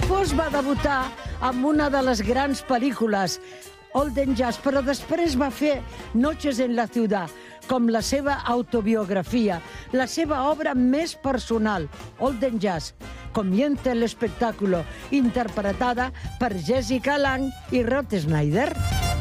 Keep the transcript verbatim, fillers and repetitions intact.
Foss va debutar amb una de les grans pel·lícules, Olden Jazz, però després va fer Noches en la ciudad, com la seva autobiografia, la seva obra més personal, Olden Jazz. Comienza el espectáculo, interpretada per Jessica Lange i Rod Snyder.